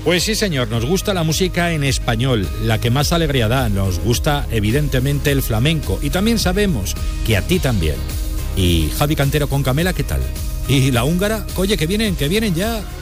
Pues sí, señor, nos gusta la música en español, la que más alegría da. Nos gusta, evidentemente, el flamenco. Y también sabemos que a ti también. Y Javi Cantero con Camela, ¿qué tal? Y la húngara, oye, que vienen ya.